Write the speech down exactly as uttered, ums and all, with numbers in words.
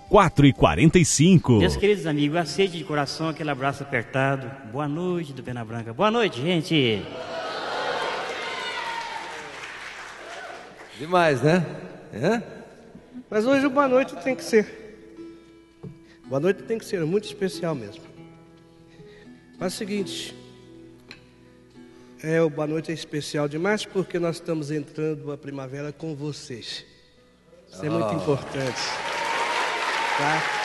quatro e quarenta e cinco. Meus queridos amigos, aceite de coração aquele abraço apertado. Boa noite do Pena Branca. Boa noite, gente. Demais, né? É? Mas hoje o boa noite tem que ser. Boa noite tem que ser muito especial mesmo. Mas é o seguinte, é, o boa noite é especial demais porque nós estamos entrando a primavera com vocês. Isso é muito importante. Tá?